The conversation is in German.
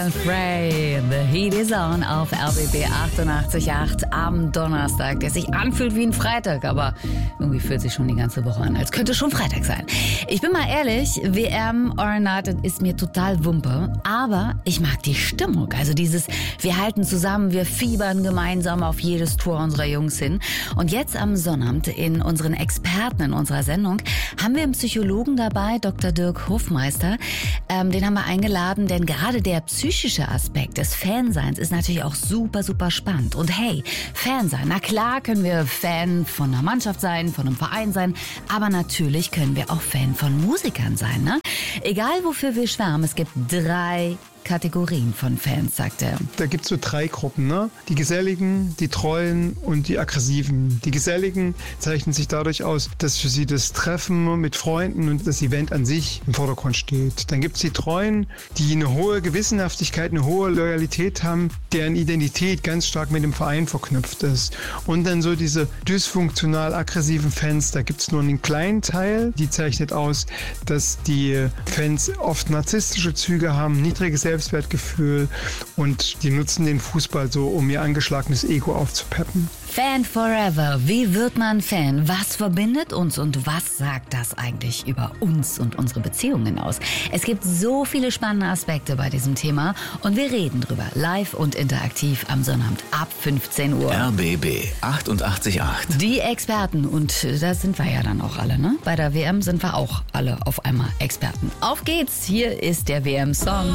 Frey, The Heat is On auf RBB 88.8 am Donnerstag, der sich anfühlt wie ein Freitag, aber irgendwie fühlt sich schon die ganze Woche an, als könnte schon Freitag sein. Ich bin mal ehrlich, WM or not, das ist mir total Wumpe, aber ich mag die Stimmung, also dieses, wir halten zusammen, wir fiebern gemeinsam auf jedes Tor unserer Jungs hin. Und jetzt am Sonnabend in unseren Experten in unserer Sendung haben wir einen Psychologen dabei, Dr. Dirk Hofmeister, den haben wir eingeladen, denn gerade der psychische Aspekt des Fanseins ist natürlich auch super, super spannend. Und hey, Fan sein, na klar können wir Fan von einer Mannschaft sein, von einem Verein sein, aber natürlich können wir auch Fan von Musikern sein, ne? Egal wofür wir schwärmen, es gibt 3 Kategorien von Fans, sagt er. Da gibt es so 3 Gruppen, ne? Die Geselligen, die Treuen und die Aggressiven. Die Geselligen zeichnen sich dadurch aus, dass für sie das Treffen mit Freunden und das Event an sich im Vordergrund steht. Dann gibt es die Treuen, die eine hohe Gewissenhaftigkeit, eine hohe Loyalität haben, deren Identität ganz stark mit dem Verein verknüpft ist. Und dann so diese dysfunktional aggressiven Fans, da gibt es nur einen kleinen Teil, die zeichnet aus, dass die Fans oft narzisstische Züge haben, niedriges Selbstwertgefühl und die nutzen den Fußball so, um ihr angeschlagenes Ego aufzupeppen. Fan forever. Wie wird man Fan? Was verbindet uns und was sagt das eigentlich über uns und unsere Beziehungen aus? Es gibt so viele spannende Aspekte bei diesem Thema und wir reden drüber live und interaktiv am Sonnabend ab 15 Uhr. RBB 88.8. Die Experten und da sind wir ja dann auch alle, ne? Bei der WM sind wir auch alle auf einmal Experten. Auf geht's, hier ist der WM-Song.